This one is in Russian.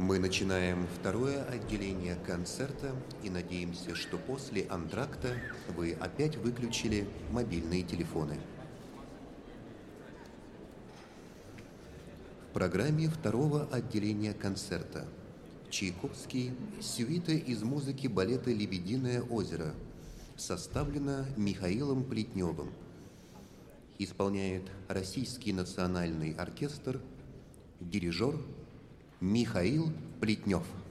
Мы начинаем второе отделение концерта и надеемся, что после антракта вы опять выключили мобильные телефоны. В программе второго отделения концерта Чайковский «Сюита из музыки балета «Лебединое озеро», составлена Михаилом Плетневым. Исполняет Российский национальный оркестр, дирижер Михаил Плетнев.